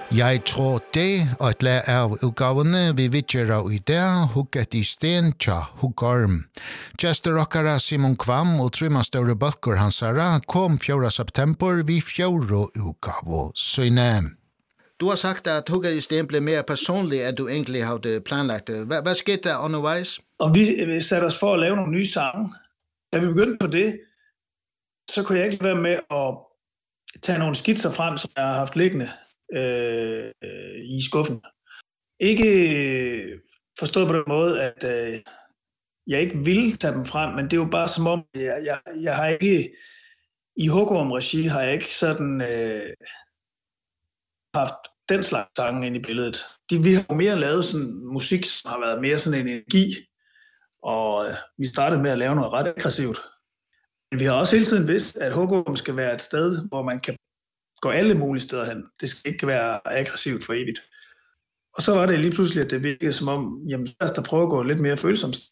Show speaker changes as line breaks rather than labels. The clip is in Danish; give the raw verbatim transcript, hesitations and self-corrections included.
Jeg tror det, og et lær av utgavene vi vidtgjør i dag, hugget i sten tja Huggorm. Gjester okkara Simon Kvam og Trymma Støre Bølkur Hansara kom fjorda september vi fjorda utgave syne. Du har sagt at hugget i sten blev mere personlig, end du egentlig havde planlagt. Hvad, hvad skete der undervejs?
Og vi satte os for at lave nogle nye sange. Da vi begyndte på det, så kunne jeg ikke være med at tage nogle skitser frem, som jeg har haft liggende øh, i skuffen. Ikke forstået på den måde, at øh, jeg ikke ville tage dem frem, men det er jo bare som om, jeg, jeg, jeg har ikke, i Huggorm-regi har jeg ikke sådan øh, haft den slags sange ind i billedet. De, vi har jo mere lavet sådan musik, som har været mere sådan en energi, og øh, vi startede med at lave noget ret aggressivt. Men vi har også hele tiden vidst, at Huggorm skal være et sted, hvor man kan gå alle mulige steder hen. Det skal ikke være aggressivt for evigt. Og så var det lige pludselig, at det virkede som om, jamen lad os da prøve at gå lidt mere følsomt sted